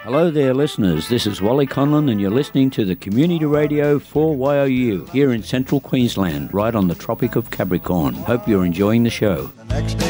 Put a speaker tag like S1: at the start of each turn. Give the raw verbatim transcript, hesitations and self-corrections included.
S1: Hello there, listeners. This is Wally Conlon, and you're listening to the Community Radio for Y O U here in central Queensland, right on the Tropic of Capricorn. Hope you're enjoying the show.
S2: The next day